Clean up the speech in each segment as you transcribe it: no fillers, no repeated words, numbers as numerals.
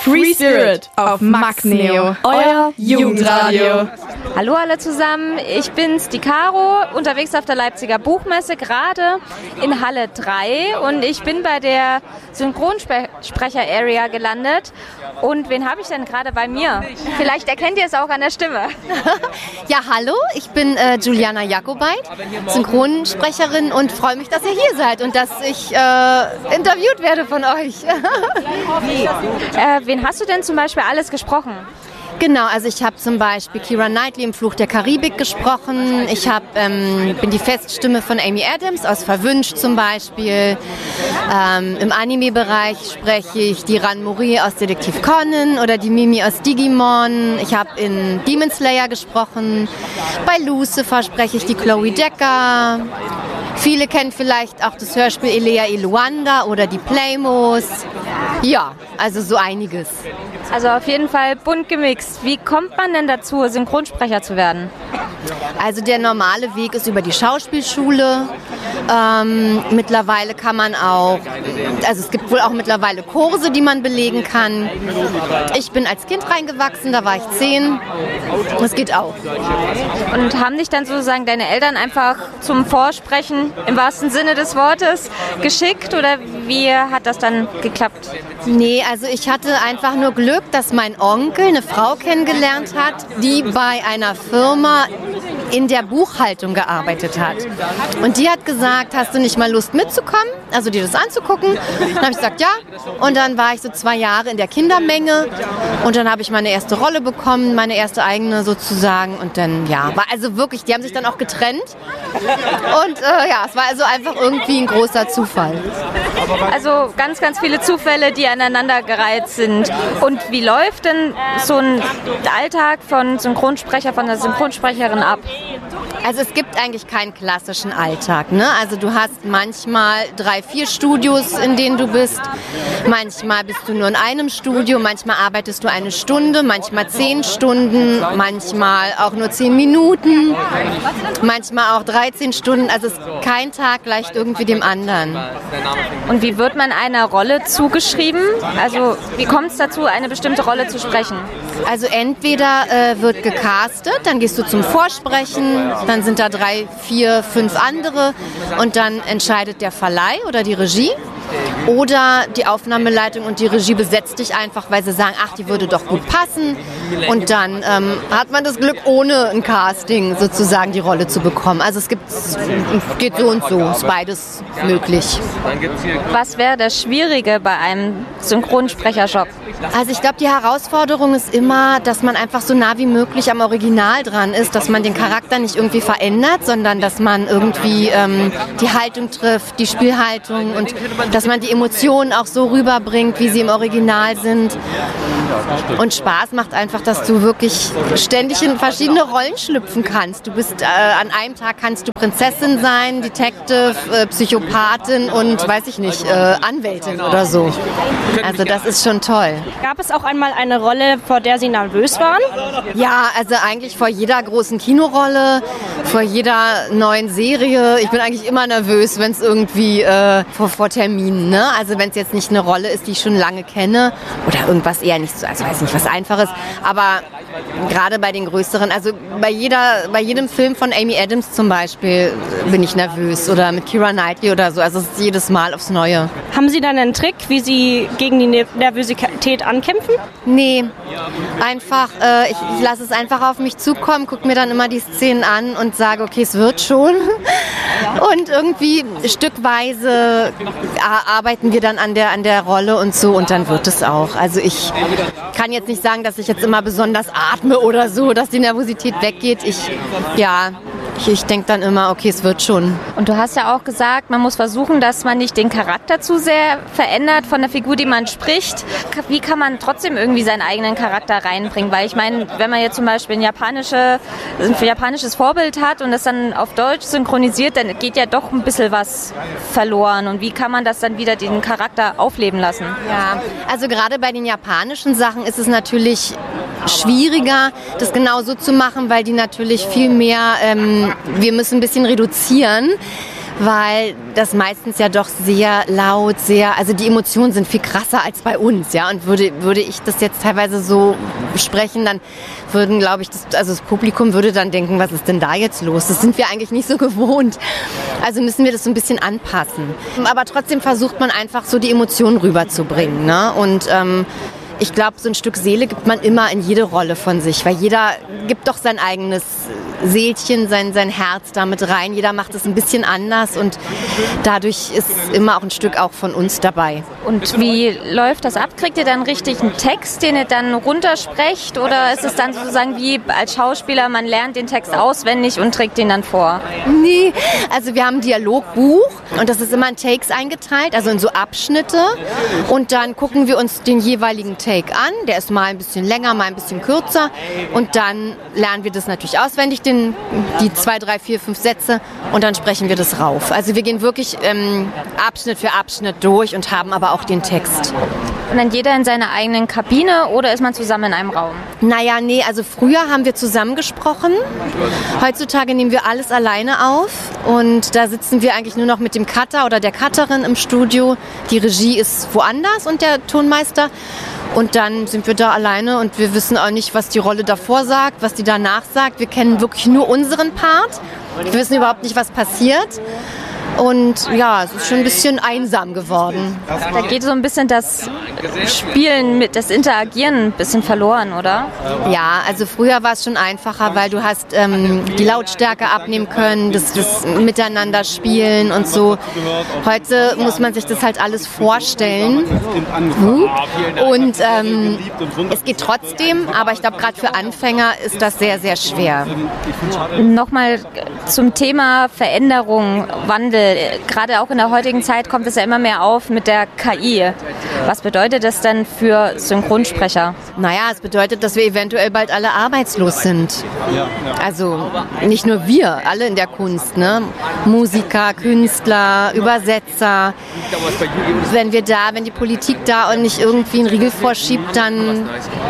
Free Spirit auf Max Neo, euer Jugendradio. Hallo alle zusammen, ich bin's, die Caro, unterwegs auf der Leipziger Buchmesse, gerade in Halle 3 und ich bin bei der Synchronsprecher-Area gelandet. Und wen habe ich denn gerade bei mir? Vielleicht erkennt ihr es auch an der Stimme. Ja, hallo, ich bin Juliana Jakobait, Synchronsprecherin und freue mich, dass ihr hier seid und dass ich interviewt werde von euch. Wen hast du denn zum Beispiel alles gesprochen? Genau, also ich habe zum Beispiel Keira Knightley im Fluch der Karibik gesprochen. Ich bin die Feststimme von Amy Adams aus Verwünscht zum Beispiel. Im Anime-Bereich spreche ich die Ran-Mori aus Detektiv Conan oder die Mimi aus Digimon. Ich habe in Demon Slayer gesprochen. Bei Lucifer spreche ich die Chloe Decker. Viele kennen vielleicht auch das Hörspiel Elea Iluanda oder die Playmos. Ja, also so einiges. Also auf jeden Fall bunt gemixt. Wie kommt man denn dazu, Synchronsprecher zu werden? Also der normale Weg ist über die Schauspielschule. Mittlerweile kann man auch, also es gibt wohl auch mittlerweile Kurse, die man belegen kann. Ich bin als Kind reingewachsen, da war ich 10. Das geht auch. Und haben dich dann sozusagen deine Eltern einfach zum Vorsprechen im wahrsten Sinne des Wortes geschickt oder wie hat das dann geklappt? Nee, also ich hatte einfach nur Glück, dass mein Onkel eine Frau kennengelernt hat, die bei einer Firma in der Buchhaltung gearbeitet hat. Und die hat gesagt, hast du nicht mal Lust mitzukommen, also dir das anzugucken? Dann habe ich gesagt, ja. Und dann war ich so 2 Jahre in der Kindermenge und dann habe ich meine erste Rolle bekommen, meine erste eigene sozusagen. Und dann, ja, war also wirklich, die haben sich dann auch getrennt. Und ja, es war also einfach irgendwie ein großer Zufall. Also ganz, ganz viele Zufälle, die aneinandergereiht sind. Und wie läuft denn so ein Alltag von Synchronsprecher, von der Synchronsprecherin ab? Also es gibt eigentlich keinen klassischen Alltag, ne? Also du hast manchmal 3, 4 Studios, in denen du bist. Manchmal bist du nur in einem Studio, manchmal arbeitest du 1 Stunde, manchmal 10 Stunden, manchmal auch nur 10 Minuten, manchmal auch 13 Stunden. Also kein Tag gleicht irgendwie dem anderen. Und wie wird man einer Rolle zugeschrieben? Also wie kommt es dazu, eine bestimmte Rolle zu sprechen? Also entweder wird gecastet, dann gehst du zum Vorsprechen, dann sind da 3, 4, 5 andere und dann entscheidet der Verleih oder die Regie. Oder die Aufnahmeleitung und die Regie besetzt dich einfach, weil sie sagen, ach, die würde doch gut passen. Und dann hat man das Glück, ohne ein Casting sozusagen die Rolle zu bekommen. Also geht so und so, ist beides möglich. Was wäre das Schwierige bei einem Synchronsprecherjob? Also ich glaube, die Herausforderung ist immer, dass man einfach so nah wie möglich am Original dran ist, dass man den Charakter nicht irgendwie verändert, sondern dass man irgendwie die Haltung trifft, die Spielhaltung und dass man die Emotionen auch so rüberbringt, wie sie im Original sind. Und Spaß macht einfach, dass du wirklich ständig in verschiedene Rollen schlüpfen kannst. Du bist an einem Tag kannst du Prinzessin sein, Detective, Psychopathin und weiß ich nicht, Anwältin oder so. Also das ist schon toll. Gab es auch einmal eine Rolle, vor der Sie nervös waren? Ja, also eigentlich vor jeder großen Kinorolle, vor jeder neuen Serie. Ich bin eigentlich immer nervös, wenn es irgendwie vor Terminen, ne? Also wenn es jetzt nicht eine Rolle ist, die ich schon lange kenne oder irgendwas eher nicht so, also weiß nicht, was Einfaches, aber gerade bei den größeren, also bei jedem Film von Amy Adams zum Beispiel bin ich nervös oder mit Keira Knightley oder so, also es ist jedes Mal aufs Neue. Haben Sie dann einen Trick, wie Sie gegen die Nervosität ankämpfen? Nee, einfach, ich lasse es einfach auf mich zukommen, gucke mir dann immer die Szenen an und sage, okay, es wird schon. Und irgendwie stückweise arbeiten wir dann an der Rolle und so und dann wird es auch. Also ich kann jetzt nicht sagen, dass ich jetzt immer besonders atme oder so, dass die Nervosität weggeht. Ich denke dann immer, okay, es wird schon. Und du hast ja auch gesagt, man muss versuchen, dass man nicht den Charakter zu sehr verändert von der Figur, die man spricht. Wie kann man trotzdem irgendwie seinen eigenen Charakter reinbringen? Weil ich meine, wenn man jetzt zum Beispiel ein japanisches Vorbild hat und das dann auf Deutsch synchronisiert, dann geht ja doch ein bisschen was verloren. Und wie kann man das dann wieder den Charakter aufleben lassen? Ja, also gerade bei den japanischen Sachen ist es natürlich schwieriger, das genau so zu machen, weil die natürlich viel mehr, wir müssen ein bisschen reduzieren, weil das meistens ja doch sehr laut, also die Emotionen sind viel krasser als bei uns, ja. Und würde ich das jetzt teilweise so sprechen, dann würden, glaube ich, das Publikum würde dann denken, was ist denn da jetzt los? Das sind wir eigentlich nicht so gewohnt. Also müssen wir das so ein bisschen anpassen. Aber trotzdem versucht man einfach so die Emotionen rüberzubringen, ne? Und ich glaube, so ein Stück Seele gibt man immer in jede Rolle von sich, weil jeder gibt doch sein eigenes Seelchen, sein Herz damit rein. Jeder macht es ein bisschen anders und dadurch ist immer auch ein Stück auch von uns dabei. Und wie läuft das ab? Kriegt ihr dann richtig einen Text, den ihr dann runtersprecht, oder ist es dann sozusagen wie als Schauspieler, man lernt den Text auswendig und trägt den dann vor? Nee, also wir haben ein Dialogbuch und das ist immer in Takes eingeteilt, also in so Abschnitte, und dann gucken wir uns den jeweiligen Take an, der ist mal ein bisschen länger, mal ein bisschen kürzer, und dann lernen wir das natürlich auswendig, die 2, 3, 4, 5 Sätze, und dann sprechen wir das rauf. Also wir gehen wirklich Abschnitt für Abschnitt durch und haben aber auch den Text. Und dann jeder in seiner eigenen Kabine oder ist man zusammen in einem Raum? Naja, nee, also früher haben wir zusammen gesprochen. Heutzutage nehmen wir alles alleine auf und da sitzen wir eigentlich nur noch mit dem Cutter oder der Cutterin im Studio. Die Regie ist woanders und der Tonmeister. Und dann sind wir da alleine und wir wissen auch nicht, was die Rolle davor sagt, was die danach sagt. Wir kennen wirklich nur unseren Part. Wir wissen überhaupt nicht, was passiert. Und ja, es ist schon ein bisschen einsam geworden. Da geht so ein bisschen das Spielen, das Interagieren ein bisschen verloren, oder? Ja, also früher war es schon einfacher, weil du hast die Lautstärke abnehmen können, das Miteinander spielen und so. Heute muss man sich das halt alles vorstellen. Und es geht trotzdem, aber ich glaube, gerade für Anfänger ist das sehr, sehr schwer. Nochmal zum Thema Veränderung, Wandel. Gerade auch in der heutigen Zeit kommt es ja immer mehr auf mit der KI. Was bedeutet das denn für Synchronsprecher? Naja, es bedeutet, dass wir eventuell bald alle arbeitslos sind. Also nicht nur wir, alle in der Kunst, ne? Musiker, Künstler, Übersetzer. Wenn die Politik da und nicht irgendwie einen Riegel vorschiebt, dann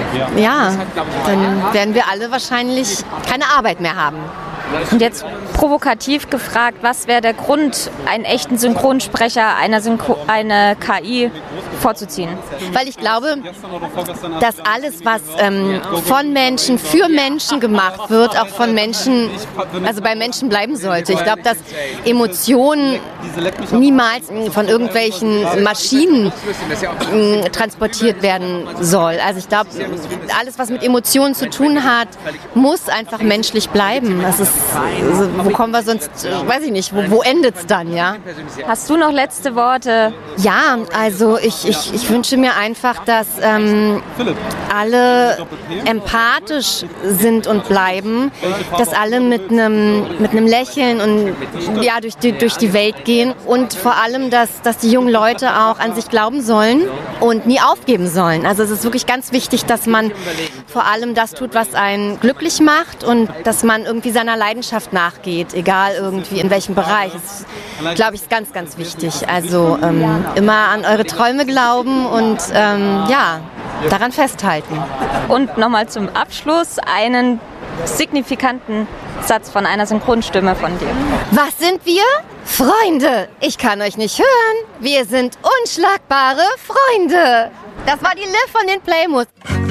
werden wir alle wahrscheinlich keine Arbeit mehr haben. Und jetzt provokativ gefragt, was wäre der Grund, einen echten Synchronsprecher eine KI vorzuziehen? Weil ich glaube, dass alles, was von Menschen für Menschen gemacht wird, auch von Menschen, also bei Menschen bleiben sollte. Ich glaube, dass Emotionen niemals von irgendwelchen Maschinen transportiert werden soll. Also ich glaube, alles, was mit Emotionen zu tun hat, muss einfach menschlich bleiben. Das ist, wo kommen wir sonst, weiß ich nicht, wo endet es dann, ja? Hast du noch letzte Worte? Ja, also ich wünsche mir einfach, dass alle empathisch sind und bleiben, dass alle mit einem Lächeln und ja, durch die Welt gehen und vor allem, dass die jungen Leute auch an sich glauben sollen und nie aufgeben sollen. Also es ist wirklich ganz wichtig, dass man vor allem das tut, was einen glücklich macht und dass man irgendwie seiner Leidenschaft nachgeht, egal irgendwie in welchem Bereich. Das, glaube ich, ist ganz, ganz wichtig. Also immer an eure Träume glauben und daran festhalten. Und nochmal zum Abschluss einen signifikanten Satz von einer Synchronstimme von dir. Was sind wir? Freunde! Ich kann euch nicht hören. Wir sind unschlagbare Freunde. Das war die Liv von den Playmus.